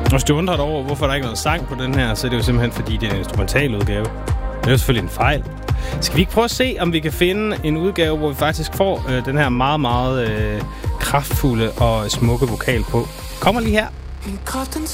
Hvis du undrer dig over, hvorfor der ikke er noget sang på den her, så er det jo simpelthen, fordi det er en instrumental udgave. Det er jo selvfølgelig en fejl. Skal vi ikke prøve at se, om vi kan finde en udgave, hvor vi faktisk får den her meget, meget kraftfulde og smukke vokal på? Kommer lige her.